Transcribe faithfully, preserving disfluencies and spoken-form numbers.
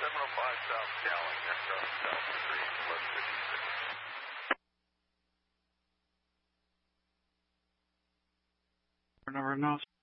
seven oh five South Calling, aircraft South three, left fifty-six. Never knows.